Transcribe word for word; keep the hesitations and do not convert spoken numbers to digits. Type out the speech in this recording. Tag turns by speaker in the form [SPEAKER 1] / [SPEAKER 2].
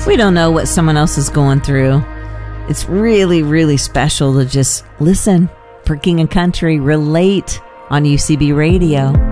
[SPEAKER 1] We don't know what someone else is going through. It's really, really special to just listen for King and Country, relate on U C B Radio.